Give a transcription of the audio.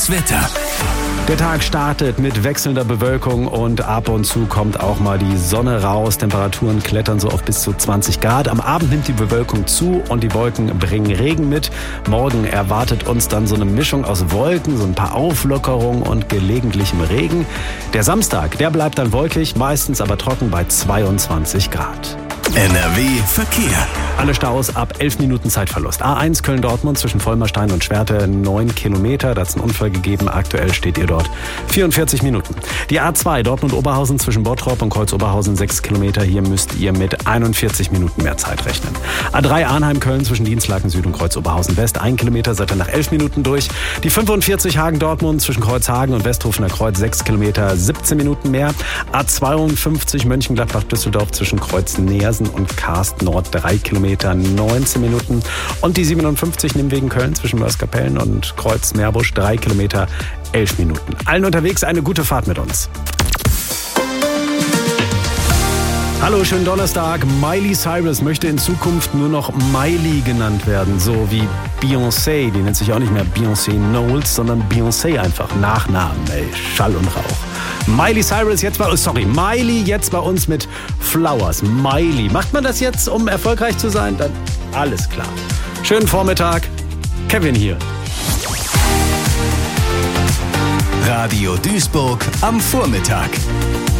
Wetter. Der Tag startet mit wechselnder Bewölkung und ab und zu kommt auch mal die Sonne raus. Temperaturen klettern so auf bis zu 20 Grad. Am Abend nimmt die Bewölkung zu und die Wolken bringen Regen mit. Morgen erwartet uns dann so eine Mischung aus Wolken, so ein paar Auflockerungen und gelegentlichem Regen. Der Samstag, der bleibt dann wolkig, meistens aber trocken bei 22 Grad. NRW Verkehr. Alle Staus ab 11 Minuten Zeitverlust. A1 Köln-Dortmund zwischen Vollmerstein und Schwerte 9 Kilometer. Da hat es einen Unfall gegeben. Aktuell steht ihr dort 44 Minuten. Die A2 Dortmund-Oberhausen zwischen Bottrop und Kreuz-Oberhausen 6 Kilometer. Hier müsst ihr mit 41 Minuten mehr Zeit rechnen. A3 Arnheim-Köln zwischen Dienstlaken Süd und Kreuz-Oberhausen West 1 Kilometer. Seid ihr nach 11 Minuten durch. Die 45 Hagen-Dortmund zwischen Kreuzhagen und Westhofener Kreuz 6 Kilometer 17 Minuten mehr. A52 Mönchengladbach-Düsseldorf zwischen Kreuz-Neersen und Karst Nord 3 Kilometer 19 Minuten. Und die 57 Nimwegen-Köln zwischen Mörs-Kapellen und Kreuz-Meerbusch 3 Kilometer 11 Minuten. Allen unterwegs eine gute Fahrt mit uns. Hallo, schönen Donnerstag. Miley Cyrus möchte in Zukunft nur noch Miley genannt werden, so wie Beyoncé. Die nennt sich auch nicht mehr Beyoncé Knowles, sondern Beyoncé einfach. Nachnamen, ey, Schall und Rauch. Miley Cyrus jetzt Miley jetzt bei uns mit Flowers. Miley. Macht man das jetzt, um erfolgreich zu sein? Dann alles klar. Schönen Vormittag. Kevin hier. Radio Duisburg am Vormittag.